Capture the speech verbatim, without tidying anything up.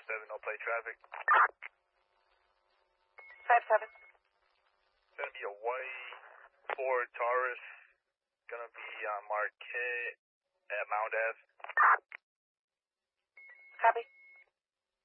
five seven, no play traffic. five seven. It's going to be a white Ford Taurus. Going to be on Marquette at Mount Ave. Copy.